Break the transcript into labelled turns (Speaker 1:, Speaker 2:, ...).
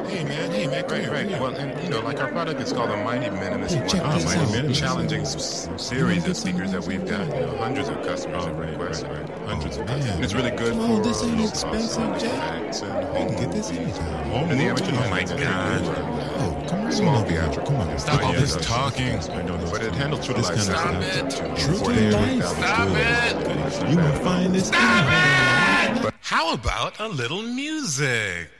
Speaker 1: Hey man, come here.
Speaker 2: Right. Well, and like our product is called the Mighty Minimus
Speaker 1: Hey, check this
Speaker 2: Mighty
Speaker 1: out.
Speaker 2: Minimus, challenging series of speakers that we've got. Hundreds of customers have requested. Hundreds of customers. And it's really good
Speaker 1: Come on,
Speaker 2: for
Speaker 1: this ain't
Speaker 2: local
Speaker 1: expensive, Jack.
Speaker 2: effects and
Speaker 1: You
Speaker 2: home
Speaker 1: can get this
Speaker 2: movies.
Speaker 1: anytime.
Speaker 2: And the amateur
Speaker 3: Oh my
Speaker 2: nights are
Speaker 3: God.
Speaker 2: very good.
Speaker 1: Oh, come on.
Speaker 2: Small
Speaker 1: in,
Speaker 2: theatrical.
Speaker 1: Come on.
Speaker 3: Stop all this talking.
Speaker 2: But it handles True to
Speaker 1: This
Speaker 2: Life.
Speaker 1: kind of
Speaker 2: sound.
Speaker 1: stuff. True to Life.
Speaker 3: Stop it.
Speaker 1: You gonna find this?
Speaker 3: How about a little music?